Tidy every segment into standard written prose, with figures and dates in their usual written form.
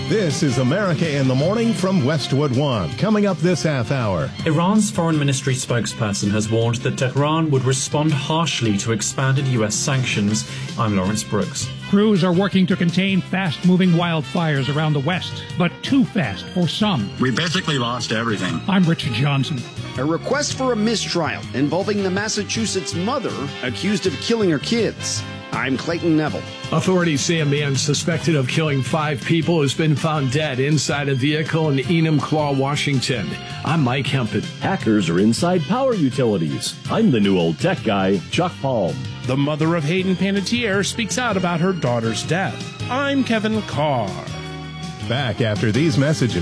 This is America in the Morning from Westwood One. Coming up this half hour. Iran's foreign ministry spokesperson has warned that Tehran would respond harshly to expanded U.S. sanctions. I'm Lawrence Brooks. Crews are working to contain fast-moving wildfires around the West, but too fast for some. We basically lost everything. I'm Richard Johnson. A request for a mistrial involving the Massachusetts mother accused of killing her kids. I'm Clayton Neville. Authorities say a man suspected of killing 5 people has been found dead inside a vehicle in Enumclaw, Washington. I'm Mike Hempel. Hackers are inside power utilities. I'm the new old tech guy, Chuck Palm. The mother of Hayden Panettiere speaks out about her daughter's death. I'm Kevin Carr. Back after these messages.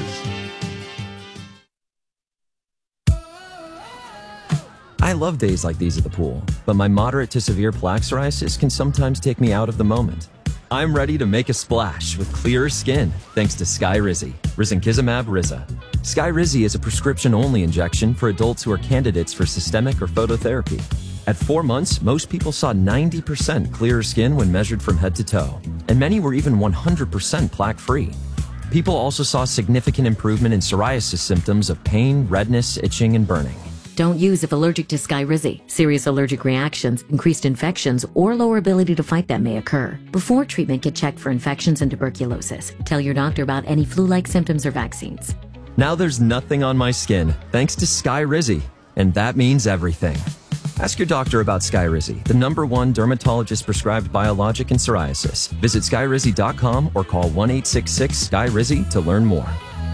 I love days like these at the pool, but my moderate to severe plaque psoriasis can sometimes take me out of the moment. I'm ready to make a splash with clearer skin thanks to Skyrizi, risankizumab Riza. Skyrizi is a prescription-only injection for adults who are candidates for systemic or phototherapy. At 4 months, most people saw 90% clearer skin when measured from head to toe, and many were even 100% plaque-free. People also saw significant improvement in psoriasis symptoms of pain, redness, itching, and burning. Don't use if allergic to Skyrizi. Serious allergic reactions, increased infections, or lower ability to fight them may occur. Before treatment, get checked for infections and tuberculosis. Tell your doctor about any flu-like symptoms or vaccines. Now there's nothing on my skin, thanks to Skyrizi, and that means everything. Ask your doctor about Skyrizi, the #1 dermatologist-prescribed biologic in psoriasis. Visit Skyrizi.com or call 1-866-SKYRIZI to learn more.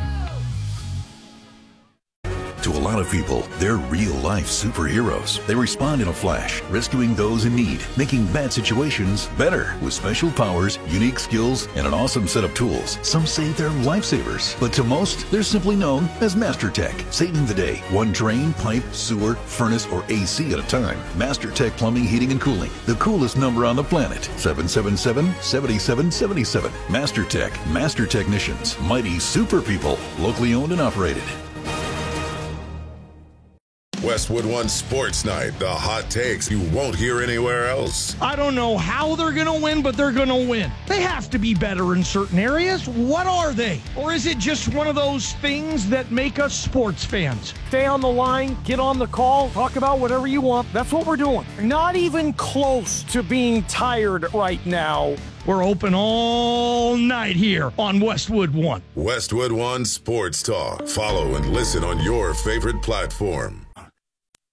To a lot of people, they're real-life superheroes. They respond in a flash, rescuing those in need, making bad situations better with special powers, unique skills, and an awesome set of tools. Some say they're lifesavers, but to most, they're simply known as Master Tech, saving the day, one drain, pipe, sewer, furnace, or AC at a time. Master Tech Plumbing, Heating, and Cooling, the coolest number on the planet, 777-7777. Master Tech, Master Technicians, mighty super people, locally owned and operated. Westwood One Sports Night, the hot takes you won't hear anywhere else. I don't know how they're going to win, but they're going to win. They have to be better in certain areas. What are they? Or is it just one of those things that make us sports fans? Stay on the line, get on the call, talk about whatever you want. That's what we're doing. Not even close to being tired right now. We're open all night here on Westwood One. Westwood One Sports Talk. Follow and listen on your favorite platform.